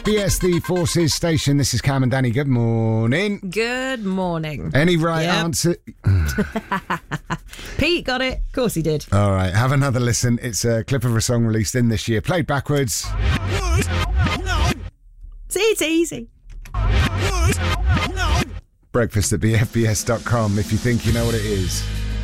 BS the Forces Station. This is Cam and Danny. Good morning. Good morning. Any right answer? Pete got it. Of course he did. All right, have another listen. It's a clip of a song released in this year, played backwards. See, it's easy. Breakfast at bfbs.com if you think you know what it is.